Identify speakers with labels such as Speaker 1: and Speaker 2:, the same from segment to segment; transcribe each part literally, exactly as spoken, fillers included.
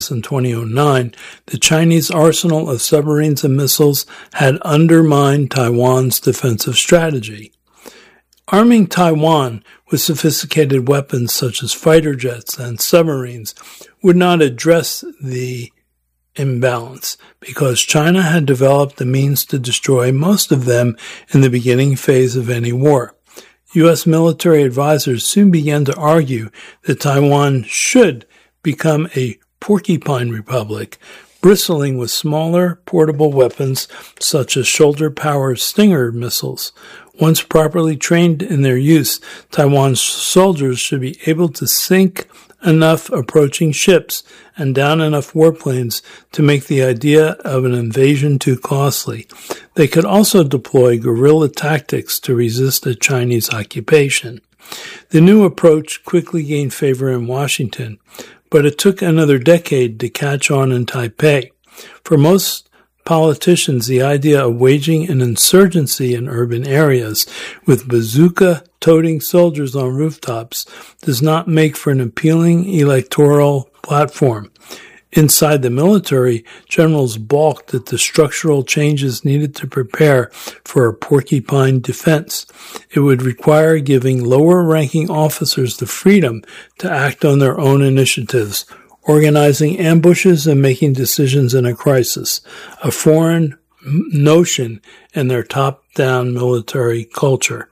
Speaker 1: in two thousand nine, the Chinese arsenal of submarines and missiles had undermined Taiwan's defensive strategy. Arming Taiwan with sophisticated weapons such as fighter jets and submarines would not address the imbalance because China had developed the means to destroy most of them in the beginning phase of any war. U S military advisors soon began to argue that Taiwan should become a porcupine republic, bristling with smaller portable weapons such as shoulder-powered Stinger missiles. Once properly trained in their use, Taiwan's soldiers should be able to sink enough approaching ships and down enough warplanes to make the idea of an invasion too costly. They could also deploy guerrilla tactics to resist a Chinese occupation. The new approach quickly gained favor in Washington, but it took another decade to catch on in Taipei. For most politicians, the idea of waging an insurgency in urban areas with bazooka-toting soldiers on rooftops does not make for an appealing electoral platform. Inside the military, generals balked at the structural changes needed to prepare for a porcupine defense. It would require giving lower-ranking officers the freedom to act on their own initiatives, organizing ambushes and making decisions in a crisis, a foreign notion in their top-down military culture.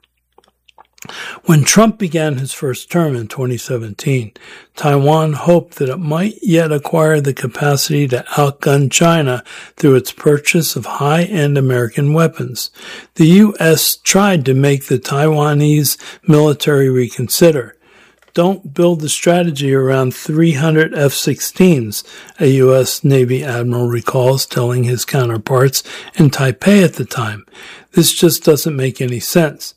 Speaker 1: When Trump began his first term in twenty seventeen, Taiwan hoped that it might yet acquire the capacity to outgun China through its purchase of high-end American weapons. The U S tried to make the Taiwanese military reconsider. Don't build the strategy around three hundred F sixteens, a U S Navy admiral recalls telling his counterparts in Taipei at the time. This just doesn't make any sense.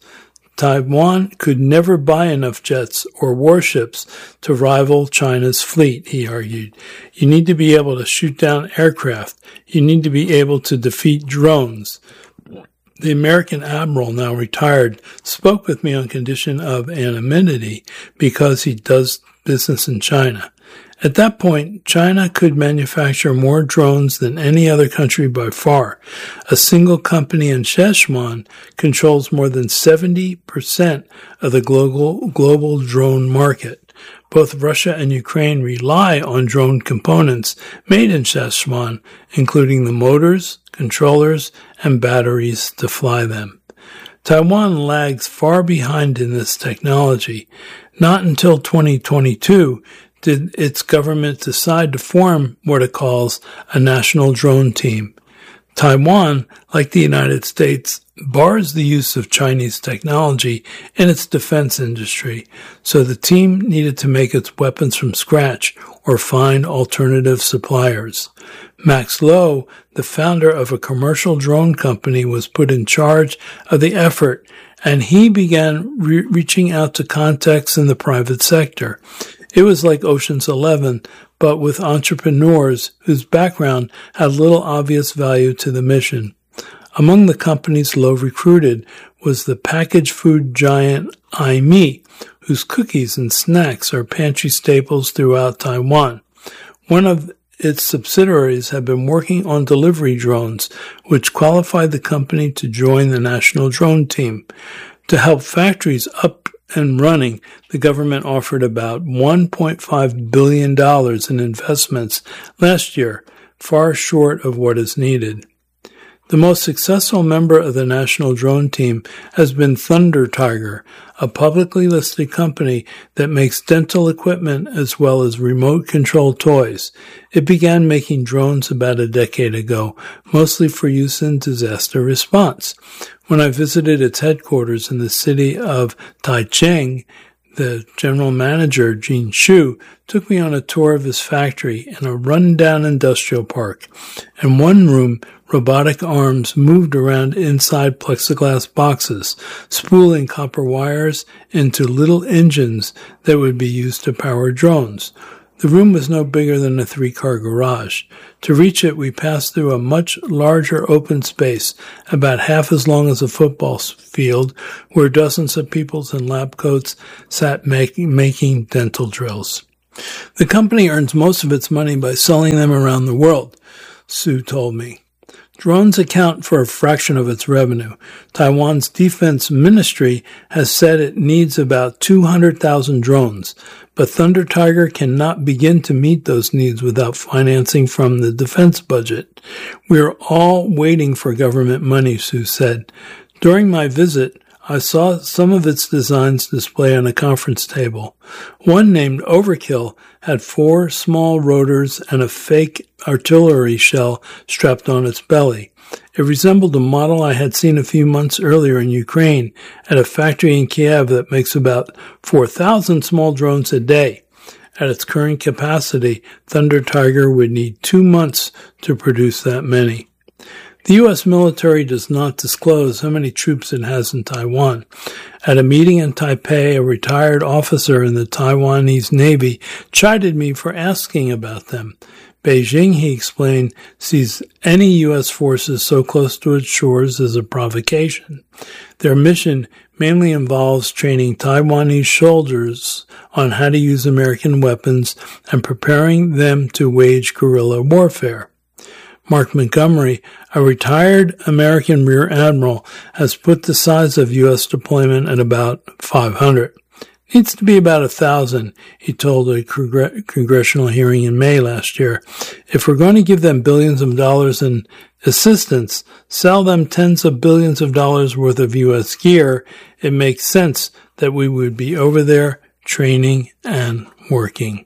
Speaker 1: Taiwan could never buy enough jets or warships to rival China's fleet, he argued. You need to be able to shoot down aircraft. You need to be able to defeat drones. The American admiral, now retired, spoke with me on condition of anonymity because he does business in China. At that point, China could manufacture more drones than any other country by far. A single company in Sichuan controls more than seventy percent of the global, global drone market. Both Russia and Ukraine rely on drone components made in Sichuan, including the motors, controllers, and batteries to fly them. Taiwan lags far behind in this technology. Not until twenty twenty-two did its government decide to form what it calls a national drone team. Taiwan, like the United States, bars the use of Chinese technology in its defense industry, so the team needed to make its weapons from scratch or find alternative suppliers. Max Lowe, the founder of a commercial drone company, was put in charge of the effort, and he began re- reaching out to contacts in the private sector. It was like Ocean's Eleven, but with entrepreneurs whose background had little obvious value to the mission. Among the companies Lowe recruited was the packaged food giant iMe, whose cookies and snacks are pantry staples throughout Taiwan. One of its subsidiaries had been working on delivery drones, which qualified the company to join the national drone team. To help factories up and running, the government offered about one point five billion dollars in investments last year, far short of what is needed. The most successful member of the national drone team has been Thunder Tiger, a publicly listed company that makes dental equipment as well as remote control toys. It began making drones about a decade ago, mostly for use in disaster response. When I visited its headquarters in the city of Taichung, the general manager, Gene Shu, took me on a tour of his factory in a run-down industrial park. In one room, robotic arms moved around inside plexiglass boxes, spooling copper wires into little engines that would be used to power drones. The room was no bigger than a three-car garage. To reach it, we passed through a much larger open space, about half as long as a football field, where dozens of people in lab coats sat making, making dental drills. The company earns most of its money by selling them around the world, Su told me. Drones account for a fraction of its revenue. Taiwan's defense ministry has said it needs about two hundred thousand drones, but Thunder Tiger cannot begin to meet those needs without financing from the defense budget. We are all waiting for government money, Su said. During my visit, I saw some of its designs displayed on a conference table. One named Overkill had four small rotors and a fake artillery shell strapped on its belly. It resembled a model I had seen a few months earlier in Ukraine at a factory in Kiev that makes about four thousand small drones a day. At its current capacity, Thunder Tiger would need two months to produce that many. The U S military does not disclose how many troops it has in Taiwan. At a meeting in Taipei, a retired officer in the Taiwanese Navy chided me for asking about them. Beijing, he explained, sees any U S forces so close to its shores as a provocation. Their mission mainly involves training Taiwanese soldiers on how to use American weapons and preparing them to wage guerrilla warfare. Mark Montgomery, a retired American Rear Admiral, has put the size of U S deployment at about five hundred. Needs to be about a thousand, he told a congr- congressional hearing in May last year. If we're going to give them billions of dollars in assistance, sell them tens of billions of dollars worth of U S gear, it makes sense that we would be over there training and working.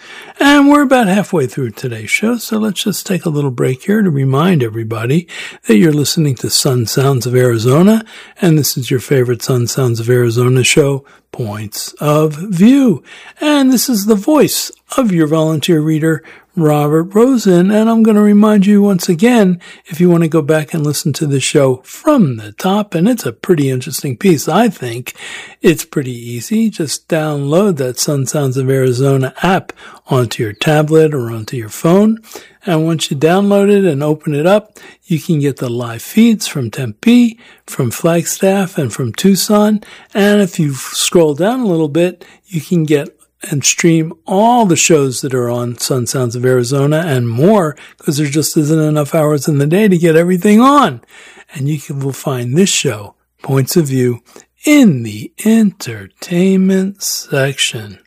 Speaker 1: And we're about halfway through today's show, so let's just take a little break here to remind everybody that you're listening to Sun Sounds of Arizona, and this is your favorite Sun Sounds of Arizona show, Points of View. And this is the voice of your volunteer reader, Robert Rosen, and I'm going to remind you once again, if you want to go back and listen to the show from the top, and it's a pretty interesting piece, I think. It's pretty easy. Just download that Sun Sounds of Arizona app onto your tablet or onto your phone, and once you download it and open it up, you can get the live feeds from Tempe, from Flagstaff, and from Tucson, and if you scroll down a little bit, you can get and stream all the shows that are on Sun Sounds of Arizona and more, because there just isn't enough hours in the day to get everything on. And you can, will find this show, Points of View, in the entertainment section.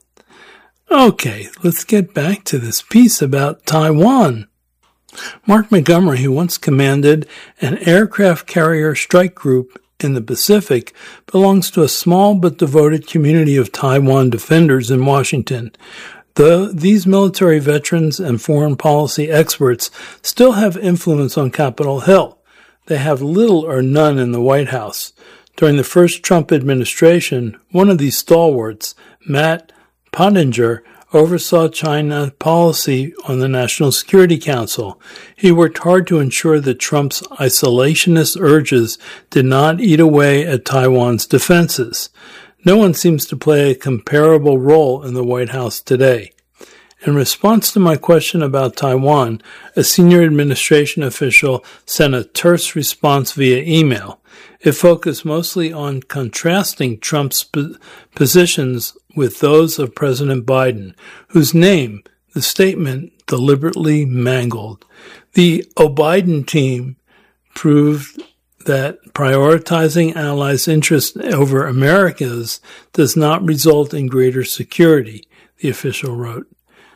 Speaker 1: Okay, let's get back to this piece about Taiwan. Mark Montgomery, who once commanded an aircraft carrier strike group in the Pacific, belongs to a small but devoted community of Taiwan defenders in Washington. The, these military veterans and foreign policy experts still have influence on Capitol Hill. They have little or none in the White House. During the first Trump administration, one of these stalwarts, Matt Pottinger, oversaw China policy on the National Security Council. He worked hard to ensure that Trump's isolationist urges did not eat away at Taiwan's defenses. No one seems to play a comparable role in the White House today. In response to my question about Taiwan, a senior administration official sent a terse response via email. It focused mostly on contrasting Trump's positions with those of President Biden, whose name the statement deliberately mangled. The O'Biden team proved that prioritizing allies' interests over America's does not result in greater security, the official wrote.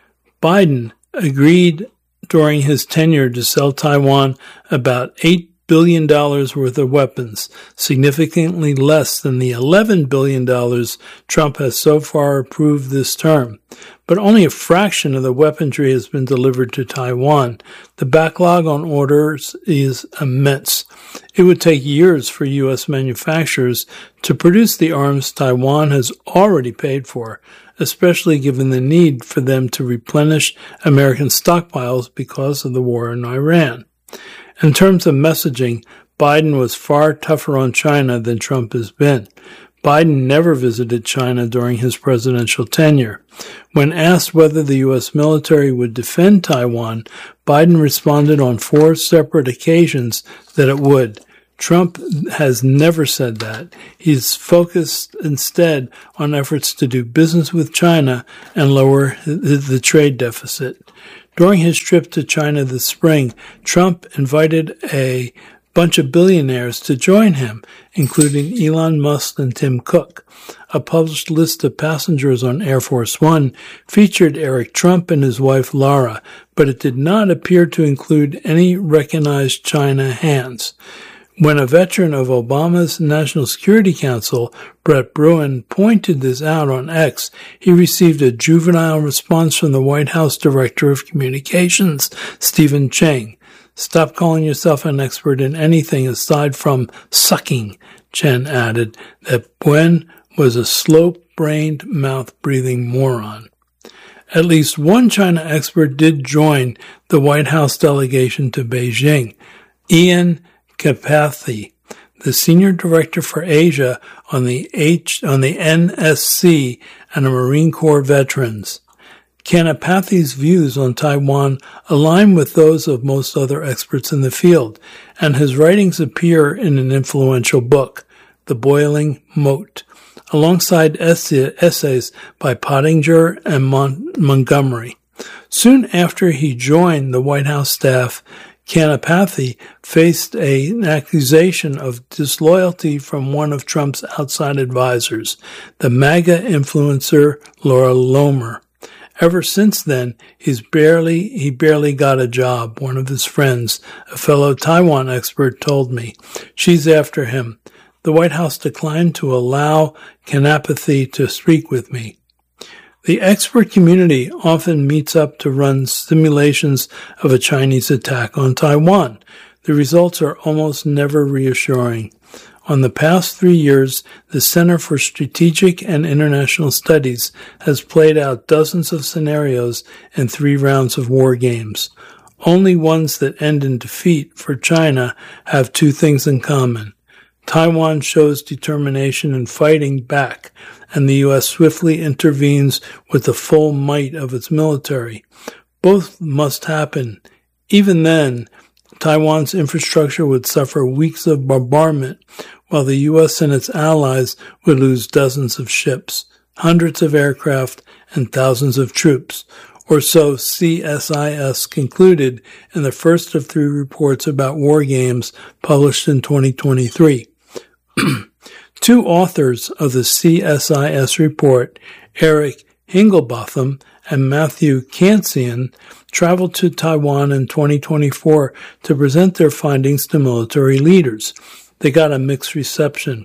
Speaker 1: Biden agreed during his tenure to sell Taiwan about eight billion dollars worth of weapons, significantly less than the eleven billion dollars Trump has so far approved this term. But only a fraction of the weaponry has been delivered to Taiwan. The backlog on orders is immense. It would take years for U S manufacturers to produce the arms Taiwan has already paid for, especially given the need for them to replenish American stockpiles because of the war in Iran. In terms of messaging, Biden was far tougher on China than Trump has been. Biden never visited China during his presidential tenure. When asked whether the U S military would defend Taiwan, Biden responded on four separate occasions that it would. Trump has never said that. He's focused instead on efforts to do business with China and lower the trade deficit. During his trip to China this spring, Trump invited a bunch of billionaires to join him, including Elon Musk and Tim Cook. A published list of passengers on Air Force One featured Eric Trump and his wife Lara, but it did not appear to include any recognized China hands. When a veteran of Obama's National Security Council, Brett Bruen, pointed this out on X, he received a juvenile response from the White House Director of Communications, Stephen Chang. Stop calling yourself an expert in anything aside from sucking, Chen added, that Bruen was a slow-brained, mouth-breathing moron. At least one China expert did join the White House delegation to Beijing. Ian Kapathy, the senior director for Asia on the H on the N S C and the Marine Corps veterans. Kanapathy's views on Taiwan align with those of most other experts in the field, and his writings appear in an influential book, The Boiling Moat, alongside essays by Pottinger and Mon- Montgomery. Soon after he joined the White House staff, Kanapathy faced a, an accusation of disloyalty from one of Trump's outside advisors, the MAGA influencer Laura Loomer. Ever since then, he's barely, he barely got a job, one of his friends, a fellow Taiwan expert, told me. She's after him. The White House declined to allow Kanapathy to speak with me. The expert community often meets up to run simulations of a Chinese attack on Taiwan. The results are almost never reassuring. On the past three years, the Center for Strategic and International Studies has played out dozens of scenarios in three rounds of war games. Only ones that end in defeat for China have two things in common. Taiwan shows determination in fighting back, and the U S swiftly intervenes with the full might of its military. Both must happen. Even then, Taiwan's infrastructure would suffer weeks of bombardment, while the U S and its allies would lose dozens of ships, hundreds of aircraft, and thousands of troops. Or so C S I S concluded in the first of three reports about war games published in twenty twenty-three. Two authors of the C S I S report, Eric Hingelbotham and Matthew Kansian, traveled to Taiwan in twenty twenty-four to present their findings to military leaders. They got a mixed reception.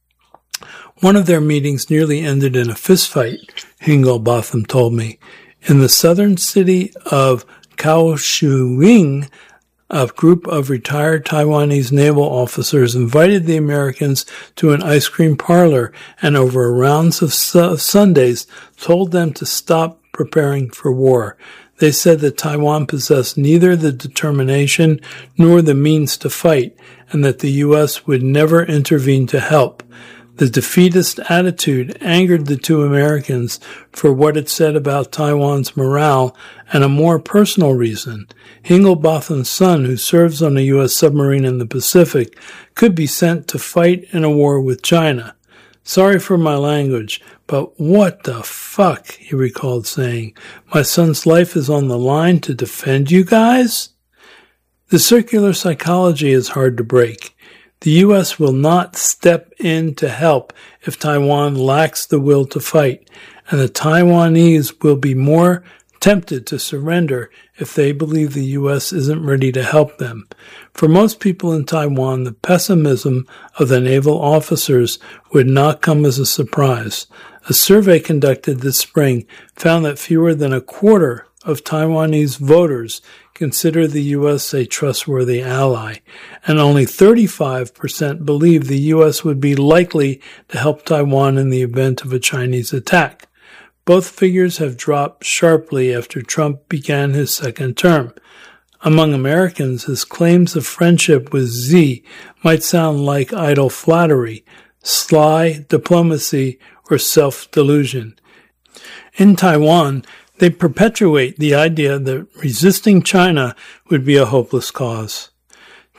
Speaker 1: One of their meetings nearly ended in a fistfight, Hingelbotham told me. In the southern city of Kaohsiung, a group of retired Taiwanese naval officers invited the Americans to an ice cream parlor and over rounds of su- Sundays told them to stop preparing for war. They said that Taiwan possessed neither the determination nor the means to fight, and that the U S would never intervene to help. The defeatist attitude angered the two Americans for what it said about Taiwan's morale and a more personal reason. Hingelbotham's son, who serves on a U S submarine in the Pacific, could be sent to fight in a war with China. Sorry for my language, but what the fuck, he recalled saying. My son's life is on the line to defend you guys? The circular psychology is hard to break. The U S will not step in to help if Taiwan lacks the will to fight, and the Taiwanese will be more tempted to surrender if they believe the U S isn't ready to help them. For most people in Taiwan, the pessimism of the naval officers would not come as a surprise. A survey conducted this spring found that fewer than a quarter of Taiwanese voters consider the U S a trustworthy ally, and only thirty-five percent believe the U S would be likely to help Taiwan in the event of a Chinese attack. Both figures have dropped sharply after Trump began his second term. Among Americans, his claims of friendship with Xi might sound like idle flattery, sly diplomacy, or self-delusion. In Taiwan, they perpetuate the idea that resisting China would be a hopeless cause.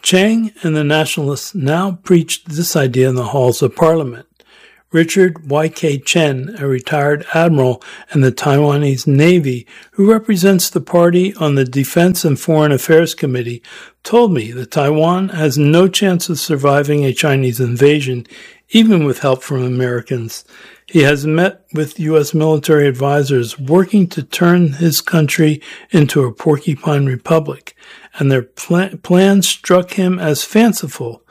Speaker 1: Chiang and the nationalists now preached this idea in the halls of parliament. Richard Y K Chen, a retired admiral in the Taiwanese Navy who represents the party on the Defense and Foreign Affairs Committee, told me that Taiwan has no chance of surviving a Chinese invasion, even with help from Americans. He has met with U S military advisors working to turn his country into a porcupine republic, and their pl- plans struck him as fanciful.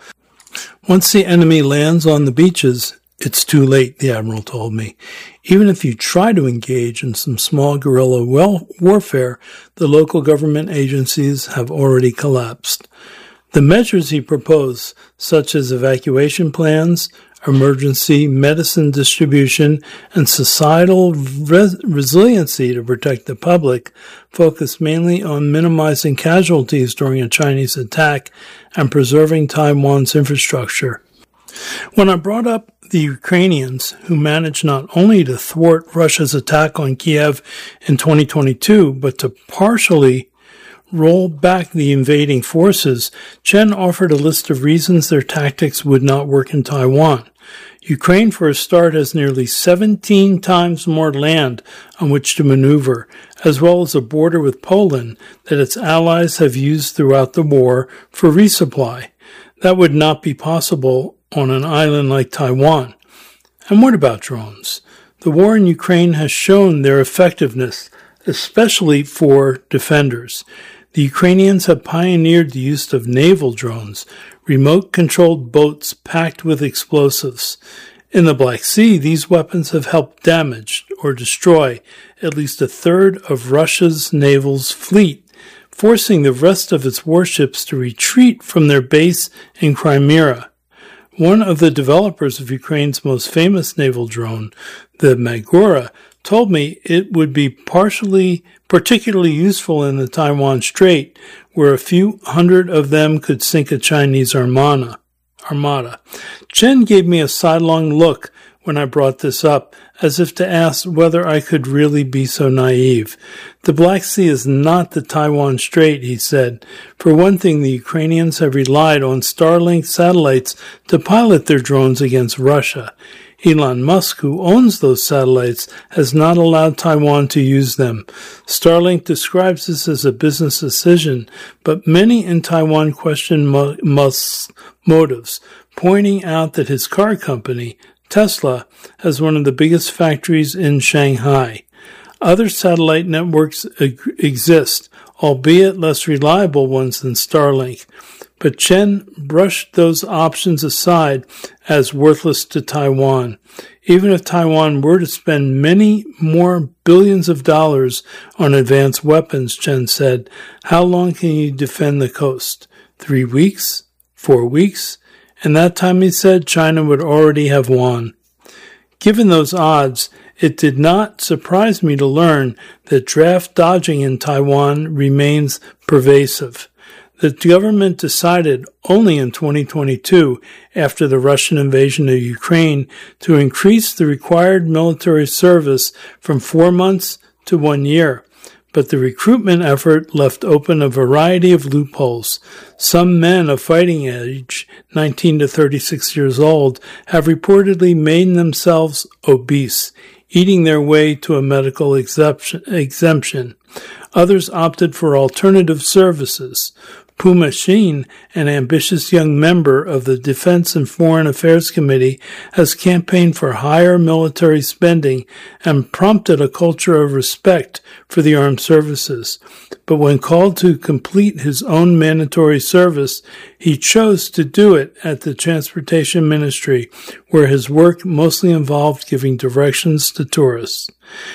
Speaker 1: Once the enemy lands on the beaches, it's too late, the admiral told me. Even if you try to engage in some small guerrilla well- warfare, the local government agencies have already collapsed. The measures he proposed, such as evacuation plans, emergency medicine distribution, and societal res- resiliency to protect the public, focus mainly on minimizing casualties during a Chinese attack and preserving Taiwan's infrastructure. When I brought up the Ukrainians, who managed not only to thwart Russia's attack on Kiev in twenty twenty-two, but to partially roll back the invading forces, Chen offered a list of reasons their tactics would not work in Taiwan. Ukraine, for a start, has nearly seventeen times more land on which to maneuver, as well as a border with Poland that its allies have used throughout the war for resupply. That would not be possible on an island like Taiwan. And what about drones? The war in Ukraine has shown their effectiveness, especially for defenders. The Ukrainians have pioneered the use of naval drones, remote-controlled boats packed with explosives. In the Black Sea, these weapons have helped damage or destroy at least a third of Russia's naval's fleet, forcing the rest of its warships to retreat from their base in Crimea. One of the developers of Ukraine's most famous naval drone, the Magora, told me it would be partially, particularly useful in the Taiwan Strait, where a few hundred of them could sink a Chinese armada. armada. Chen gave me a sidelong look when I brought this up, as if to ask whether I could really be so naive. The Black Sea is not the Taiwan Strait, he said. For one thing, the Ukrainians have relied on Starlink satellites to pilot their drones against Russia. Elon Musk, who owns those satellites, has not allowed Taiwan to use them. Starlink describes this as a business decision, but many in Taiwan question Musk's motives, pointing out that his car company, Tesla, has one of the biggest factories in Shanghai. Other satellite networks exist, albeit less reliable ones than Starlink. But Chen brushed those options aside as worthless to Taiwan. Even if Taiwan were to spend many more billions of dollars on advanced weapons, Chen said, how long can you defend the coast? Three weeks? Four weeks? And that time, he said, China would already have won. Given those odds, it did not surprise me to learn that draft dodging in Taiwan remains pervasive. The government decided only in twenty twenty-two, after the Russian invasion of Ukraine, to increase the required military service from four months to one year. But the recruitment effort left open a variety of loopholes. Some men of fighting age, nineteen to thirty-six years old, have reportedly made themselves obese, eating their way to a medical exemption. Others opted for alternative services. Puma Shin, an ambitious young member of the Defense and Foreign Affairs Committee, has campaigned for higher military spending and prompted a culture of respect for the armed services. But when called to complete his own mandatory service, he chose to do it at the Transportation Ministry, where his work mostly involved giving directions to tourists.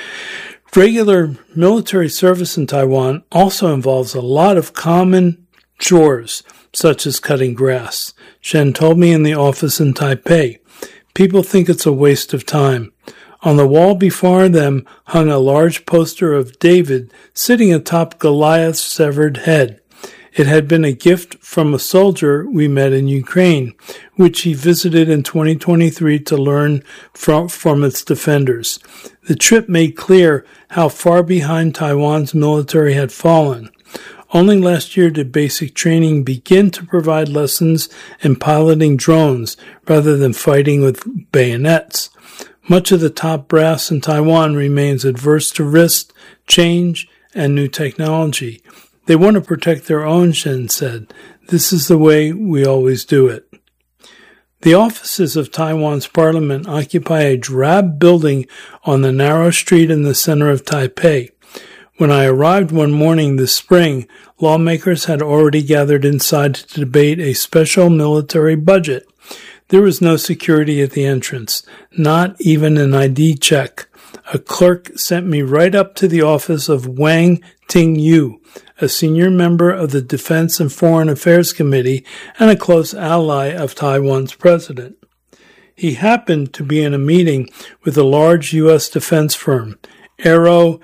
Speaker 1: Regular military service in Taiwan also involves a lot of common chores, such as cutting grass. Chen told me in the office in Taipei. People think it's a waste of time. On the wall before them hung a large poster of David sitting atop Goliath's severed head. It had been a gift from a soldier we met in Ukraine, which he visited in twenty twenty-three to learn from, from its defenders. The trip made clear how far behind Taiwan's military had fallen. Only last year did basic training begin to provide lessons in piloting drones rather than fighting with bayonets. Much of the top brass in Taiwan remains adverse to risk, change, and new technology. They want to protect their own, Shen said. This is the way we always do it. The offices of Taiwan's parliament occupy a drab building on the narrow street in the center of Taipei. When I arrived one morning this spring, lawmakers had already gathered inside to debate a special military budget. There was no security at the entrance, not even an I D check. A clerk sent me right up to the office of Wang Ting-yu, a senior member of the Defense and Foreign Affairs Committee and a close ally of Taiwan's president. He happened to be in a meeting with a large U S defense firm, Aero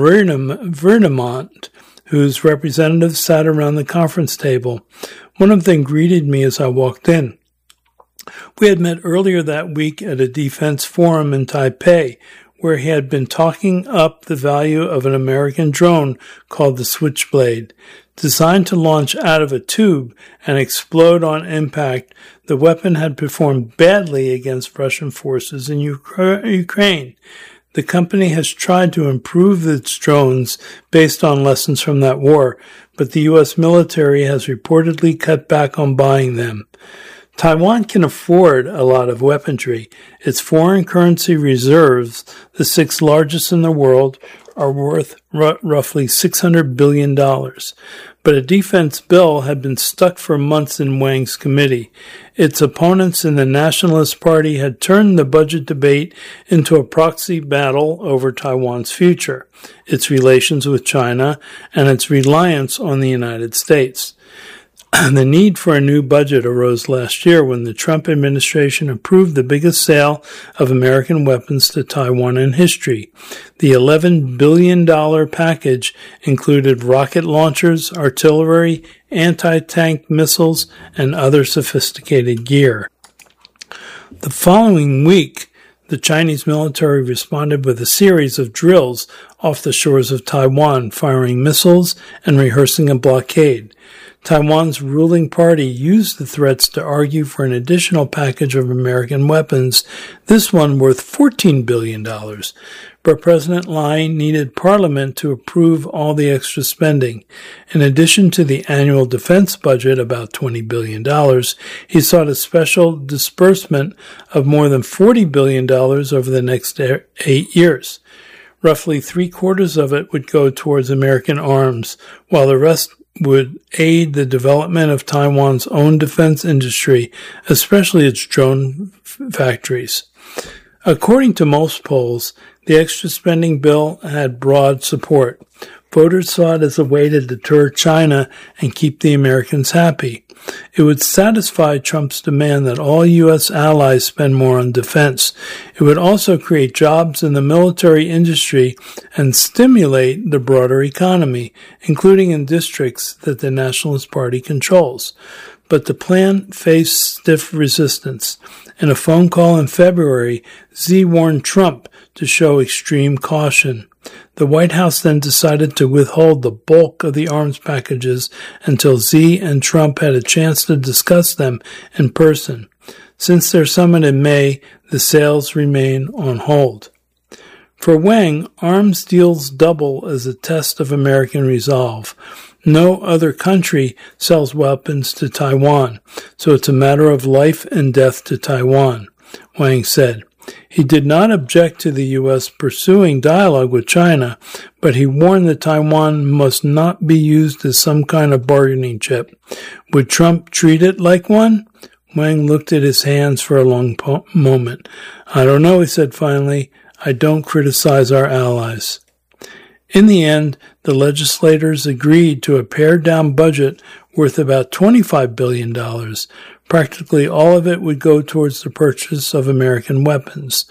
Speaker 1: Vernamont, whose representatives sat around the conference table. One of them greeted me as I walked in. We had met earlier that week at a defense forum in Taipei, where he had been talking up the value of an American drone called the Switchblade. Designed to launch out of a tube and explode on impact, the weapon had performed badly against Russian forces in Ukraine. The company has tried to improve its drones based on lessons from that war, but the U S military has reportedly cut back on buying them. Taiwan can afford a lot of weaponry. Its foreign currency reserves, the sixth largest in the world, are worth r- roughly six hundred billion dollars. But a defense bill had been stuck for months in Wang's committee. Its opponents in the Nationalist Party had turned the budget debate into a proxy battle over Taiwan's future, its relations with China, and its reliance on the United States. The need for a new budget arose last year when the Trump administration approved the biggest sale of American weapons to Taiwan in history. The eleven billion dollars package included rocket launchers, artillery, anti-tank missiles, and other sophisticated gear. The following week, the Chinese military responded with a series of drills off the shores of Taiwan, firing missiles and rehearsing a blockade. Taiwan's ruling party used the threats to argue for an additional package of American weapons, this one worth fourteen billion dollars. But President Lai needed Parliament to approve all the extra spending. In addition to the annual defense budget, about twenty billion dollars, he sought a special disbursement of more than forty billion dollars over the next eight years. Roughly three-quarters of it would go towards American arms, while the rest would aid the development of Taiwan's own defense industry, especially its drone f- factories. According to most polls, the extra spending bill had broad support. Voters saw it as a way to deter China and keep the Americans happy. It would satisfy Trump's demand that all U S allies spend more on defense. It would also create jobs in the military industry and stimulate the broader economy, including in districts that the Nationalist Party controls. But the plan faced stiff resistance. In a phone call in February, Xi warned Trump to show extreme caution. The White House then decided to withhold the bulk of the arms packages until Xi and Trump had a chance to discuss them in person. Since their summit in May, the sales remain on hold. For Wang, arms deals double as a test of American resolve. No other country sells weapons to Taiwan, so it's a matter of life and death to Taiwan, Wang said. He did not object to the U S pursuing dialogue with China, but he warned that Taiwan must not be used as some kind of bargaining chip. Would Trump treat it like one? Wang looked at his hands for a long po- moment. I don't know, he said finally. I don't criticize our allies. In the end, the legislators agreed to a pared-down budget worth about twenty-five billion dollars. Practically all of it would go towards the purchase of American weapons.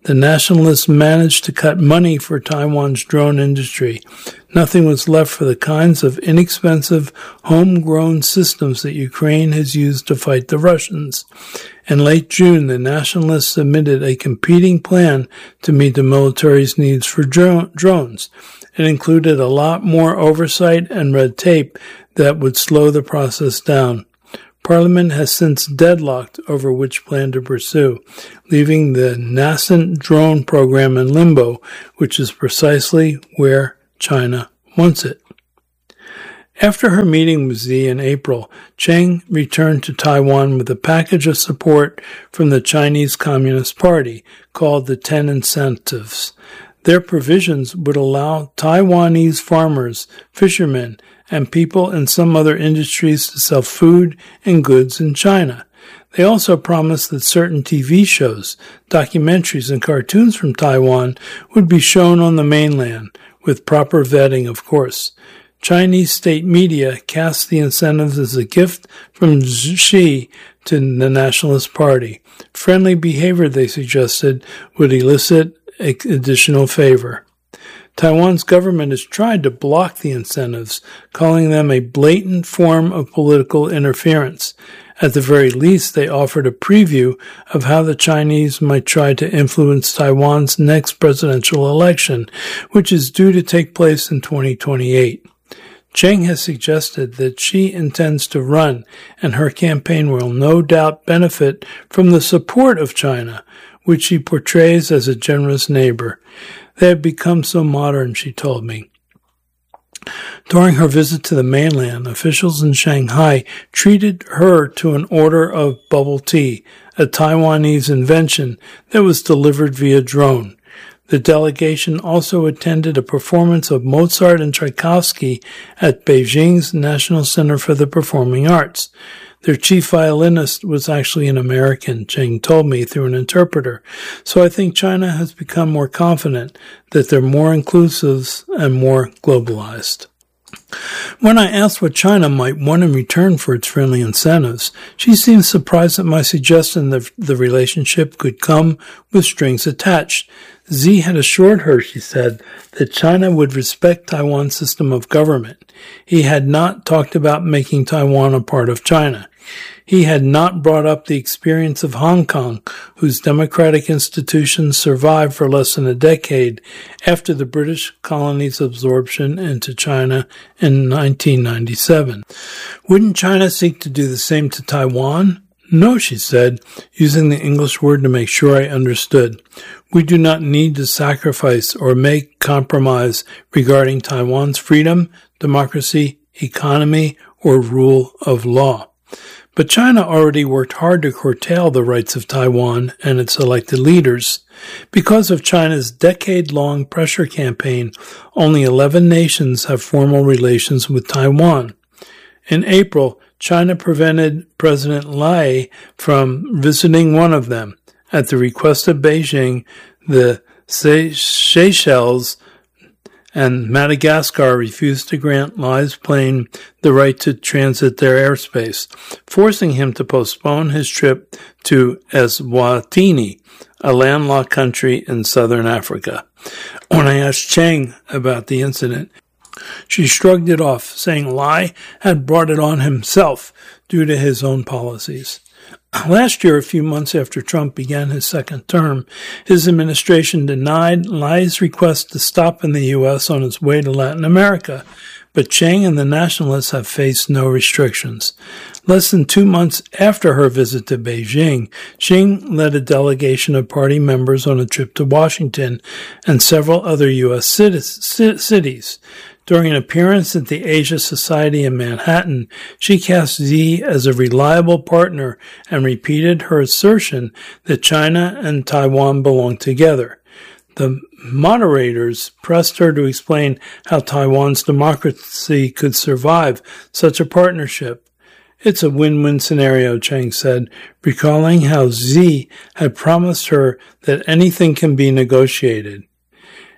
Speaker 1: the nationalists managed to cut money for Taiwan's drone industry. Nothing was left for the kinds of inexpensive, homegrown systems that Ukraine has used to fight the Russians. In late June, the nationalists submitted a competing plan to meet the military's needs for dro- drones. It included a lot more oversight and red tape that would slow the process down. Parliament has since deadlocked over which plan to pursue, leaving the nascent drone program in limbo, which is precisely where China wants it. After her meeting with Xi in April, Cheng returned to Taiwan with a package of support from the Chinese Communist Party called the Ten Incentives. Their provisions would allow Taiwanese farmers, fishermen, and people in some other industries to sell food and goods in China. They also promised that certain T V shows, documentaries, and cartoons from Taiwan would be shown on the mainland, with proper vetting, of course. Chinese state media cast the incentives as a gift from Xi to the Nationalist Party. Friendly behavior, they suggested, would elicit additional favor. Taiwan's government has tried to block the incentives, calling them a blatant form of political interference. At the very least, they offered a preview of how the Chinese might try to influence Taiwan's next presidential election, which is due to take place in twenty twenty-eight. Cheng has suggested that she intends to run, and her campaign will no doubt benefit from the support of China, which she portrays as a generous neighbor. They have become so modern, she told me. During her visit to the mainland, officials in Shanghai treated her to an order of bubble tea, a Taiwanese invention that was delivered via drone. The delegation also attended a performance of Mozart and Tchaikovsky at Beijing's National Center for the Performing Arts. Their chief violinist was actually an American, Cheng told me through an interpreter. So I think China has become more confident that they're more inclusive and more globalized. When I asked what China might want in return for its friendly incentives, she seemed surprised at my suggestion that the relationship could come with strings attached. Xi had assured her, she said, that China would respect Taiwan's system of government. He had not talked about making Taiwan a part of China. He had not brought up the experience of Hong Kong, whose democratic institutions survived for less than a decade after the British colony's absorption into China in nineteen ninety-seven. Wouldn't China seek to do the same to Taiwan? No, she said, using the English word to make sure I understood. We do not need to sacrifice or make compromise regarding Taiwan's freedom, democracy, economy, or rule of law. But China already worked hard to curtail the rights of Taiwan and its elected leaders. Because of China's decade-long pressure campaign, only eleven nations have formal relations with Taiwan. In April, China prevented President Lai from visiting one of them. At the request of Beijing, the Seychelles and Madagascar refused to grant Lai's plane the right to transit their airspace, forcing him to postpone his trip to Eswatini, a landlocked country in southern Africa. When I asked Cheng about the incident, she shrugged it off, saying Lai had brought it on himself due to his own policies. Last year, a few months after Trump began his second term, his administration denied Lai's request to stop in the U S on his way to Latin America, but Cheng and the nationalists have faced no restrictions. Less than two months after her visit to Beijing, Cheng led a delegation of party members on a trip to Washington and several other U S cities. During an appearance at the Asia Society in Manhattan, she cast Xi as a reliable partner and repeated her assertion that China and Taiwan belong together. The moderators pressed her to explain how Taiwan's democracy could survive such a partnership. It's a win-win scenario, Cheng said, recalling how Xi had promised her that anything can be negotiated.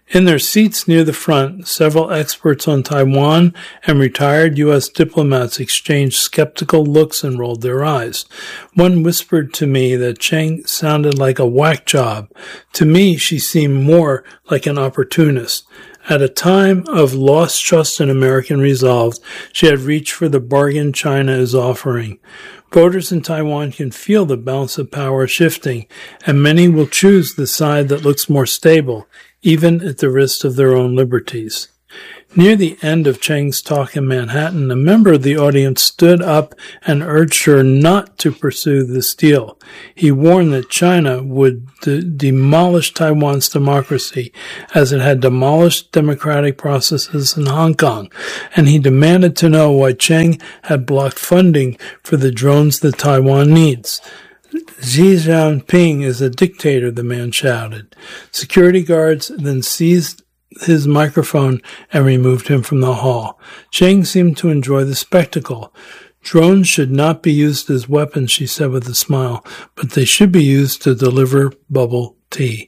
Speaker 1: In their seats near the front, several experts on Taiwan and retired U S diplomats exchanged skeptical looks and rolled their eyes. One whispered to me that Cheng sounded like a whack job. To me, she seemed more like an opportunist. At a time of lost trust in American resolve, she had reached for the bargain China is offering. Voters in Taiwan can feel the balance of power shifting, and many will choose the side that looks more stable, even at the risk of their own liberties. Near the end of Cheng's talk in Manhattan, a member of the audience stood up and urged her not to pursue this deal. He warned that China would de- demolish Taiwan's democracy as it had demolished democratic processes in Hong Kong, and he demanded to know why Cheng had blocked funding for the drones that Taiwan needs. Xi Jinping is a dictator, the man shouted. Security guards then seized his microphone and removed him from the hall. Cheng seemed to enjoy the spectacle. Drones should not be used as weapons, she said with a smile, but they should be used to deliver bubble tea.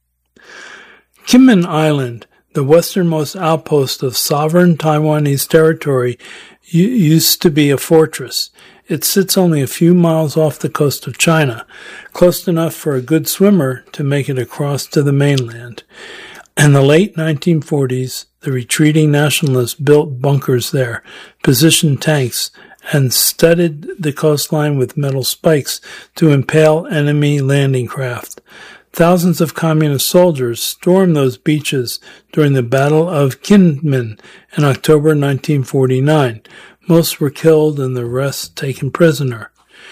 Speaker 1: Kinmen Island, the westernmost outpost of sovereign Taiwanese territory, used to be a fortress. It sits only a few miles off the coast of China, close enough for a good swimmer to make it across to the mainland. In the late nineteen forties, the retreating nationalists built bunkers there, positioned tanks, and studded the coastline with metal spikes to impale enemy landing craft. Thousands of communist soldiers stormed those beaches during the Battle of Kinmen in October nineteen forty-nine. Most were killed and the rest taken prisoner.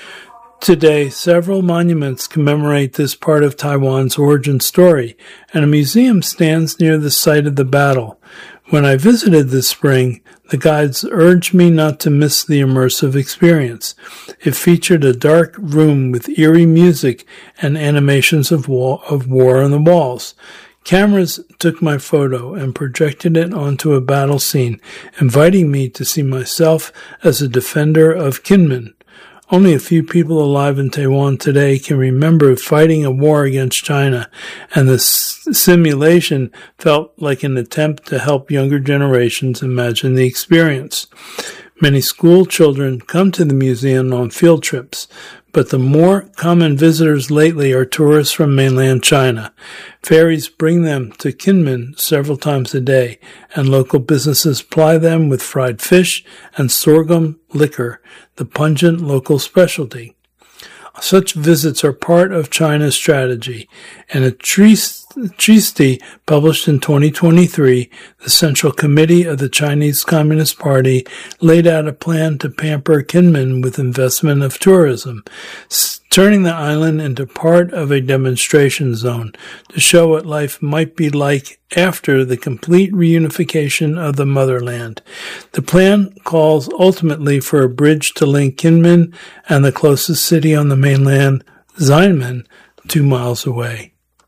Speaker 1: Today, several monuments commemorate this part of Taiwan's origin story, and a museum stands near the site of the battle. When I visited this spring, the guides urged me not to miss the immersive experience. It featured a dark room with eerie music and animations of war, of war on the walls. Cameras took my photo and projected it onto a battle scene, inviting me to see myself as a defender of Kinmen. Only a few people alive in Taiwan today can remember fighting a war against China, and the s- simulation felt like an attempt to help younger generations imagine the experience. Many school children come to the museum on field trips, but the more common visitors lately are tourists from mainland China. Ferries bring them to Kinmen several times a day, and local businesses ply them with fried fish and sorghum liquor, the pungent local specialty. Such visits are part of China's strategy. In a treatise published in twenty twenty-three, the Central Committee of the Chinese Communist Party laid out a plan to pamper Kinmen with investment of tourism, turning the island into part of a demonstration zone to show what life might be like after the complete reunification of the motherland. The plan calls ultimately for a bridge to link Kinmen and the closest city on the mainland, Xiamen, two miles away.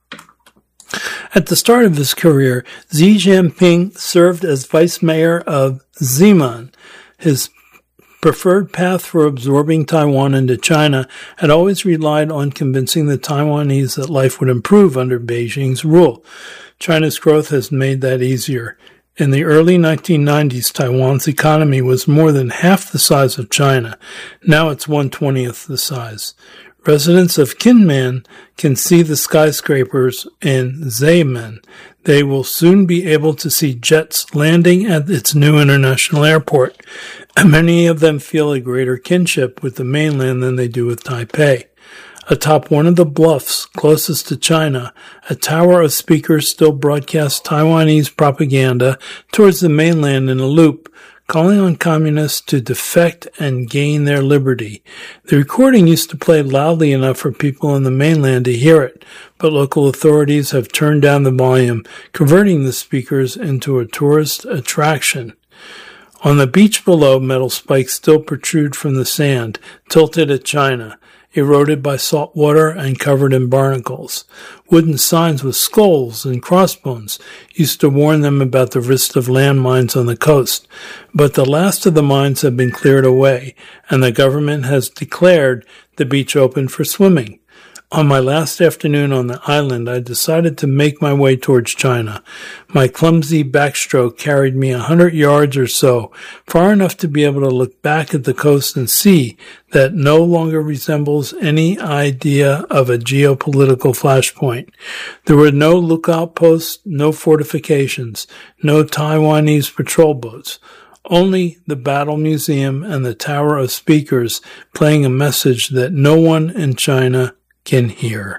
Speaker 1: At the start of his career, Xi Jinping served as vice mayor of Xiamen. His preferred path for absorbing Taiwan into China had always relied on convincing the Taiwanese that life would improve under Beijing's rule. China's growth has made that easier. In the early nineteen nineties, Taiwan's economy was more than half the size of China. Now it's one twentieth the size. Residents of Kinmen can see the skyscrapers in Xiamen. They will soon be able to see jets landing at its new international airport. Many of them feel a greater kinship with the mainland than they do with Taipei. Atop one of the bluffs closest to China, a tower of speakers still broadcasts Taiwanese propaganda towards the mainland in a loop, calling on communists to defect and gain their liberty. The recording used to play loudly enough for people in the mainland to hear it, but local authorities have turned down the volume, converting the speakers into a tourist attraction. On the beach below, metal spikes still protrude from the sand, tilted at China, eroded by salt water and covered in barnacles. Wooden signs with skulls and crossbones used to warn them about the risk of landmines on the coast, but the last of the mines have been cleared away, and the government has declared the beach open for swimming. On my last afternoon on the island, I decided to make my way towards China. My clumsy backstroke carried me a hundred yards or so, far enough to be able to look back at the coast and see that no longer resembles any idea of a geopolitical flashpoint. There were no lookout posts, no fortifications, no Taiwanese patrol boats. Only the Battle Museum and the Tower of Speakers playing a message that no one in China can hear.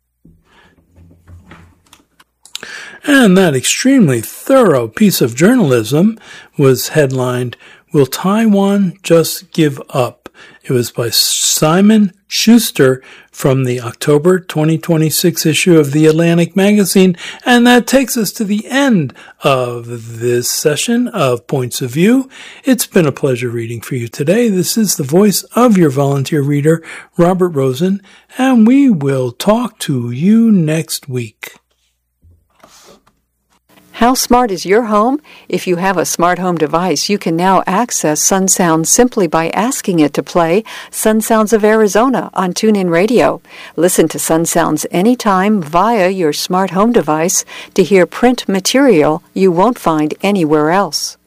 Speaker 1: And that extremely thorough piece of journalism was headlined, "Will Taiwan Just Give Up?" It was by Simon Schuster from the October twenty twenty-six issue of The Atlantic magazine. And that takes us to the end of this session of Points of View. It's been a pleasure reading for you today. This is the voice of your volunteer reader, Robert Rosen, and we will talk to you next week.
Speaker 2: How smart is your home? If you have a smart home device, you can now access Sun Sounds simply by asking it to play Sun Sounds of Arizona on TuneIn Radio. Listen to Sun Sounds anytime via your smart home device to hear print material you won't find anywhere else.